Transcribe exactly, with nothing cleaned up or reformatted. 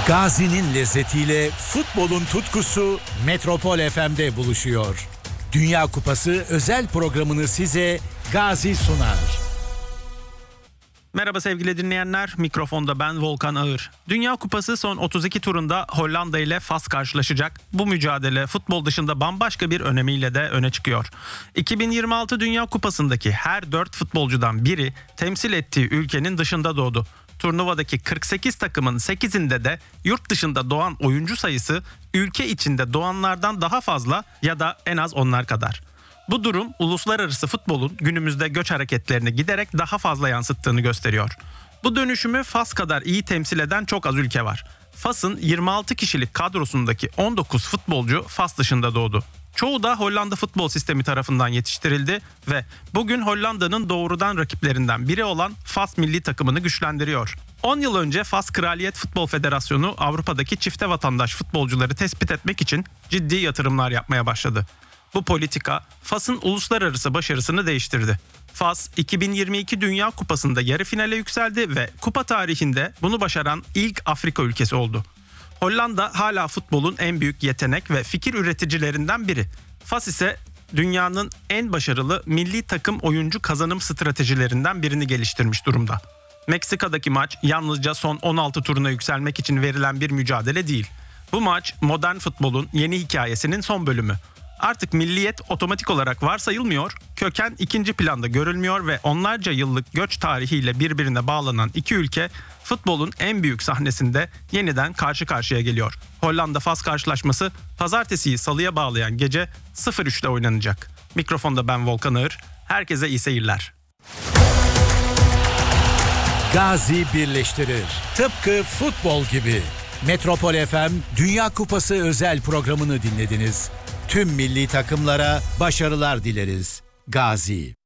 Gazi'nin lezzetiyle futbolun tutkusu Metropol F M'de buluşuyor. Dünya Kupası özel programını size Gazi sunar. Merhaba sevgili dinleyenler, mikrofonda ben Volkan Ağır. Dünya Kupası son otuz iki turunda Hollanda ile Fas karşılaşacak. Bu mücadele futbol dışında bambaşka bir önemiyle de öne çıkıyor. iki bin yirmi altı Dünya Kupası'ndaki her dört futbolcudan biri temsil ettiği ülkenin dışında doğdu. Turnuvadaki kırk sekiz takımın sekizinde de yurt dışında doğan oyuncu sayısı ülke içinde doğanlardan daha fazla ya da en az onlar kadar. Bu durum uluslararası futbolun günümüzde göç hareketlerini giderek daha fazla yansıttığını gösteriyor. Bu dönüşümü Fas kadar iyi temsil eden çok az ülke var. Fas'ın yirmi altı kişilik kadrosundaki on dokuz futbolcu Fas dışında doğdu. Çoğu da Hollanda futbol sistemi tarafından yetiştirildi ve bugün Hollanda'nın doğrudan rakiplerinden biri olan Fas milli takımını güçlendiriyor. on yıl önce Fas Kraliyet Futbol Federasyonu Avrupa'daki çifte vatandaş futbolcuları tespit etmek için ciddi yatırımlar yapmaya başladı. Bu politika Fas'ın uluslararası başarısını değiştirdi. Fas iki bin yirmi iki Dünya Kupası'nda yarı finale yükseldi ve kupa tarihinde bunu başaran ilk Afrika ülkesi oldu. Hollanda hala futbolun en büyük yetenek ve fikir üreticilerinden biri. Fas ise dünyanın en başarılı milli takım oyuncu kazanım stratejilerinden birini geliştirmiş durumda. Meksika'daki maç yalnızca son on altı turuna yükselmek için verilen bir mücadele değil. Bu maç modern futbolun yeni hikayesinin son bölümü. Artık milliyet otomatik olarak varsayılmıyor, köken ikinci planda görülmüyor ve onlarca yıllık göç tarihiyle birbirine bağlanan iki ülke futbolun en büyük sahnesinde yeniden karşı karşıya geliyor. Hollanda-Fas karşılaşması pazartesiyi salıya bağlayan gece sıfır üçte oynanacak. Mikrofonda ben Volkan Ağır, herkese iyi seyirler. Gazi birleştirir. Tıpkı futbol gibi. Metropol F M Dünya Kupası özel programını dinlediniz. Tüm milli takımlara başarılar dileriz. Gazi.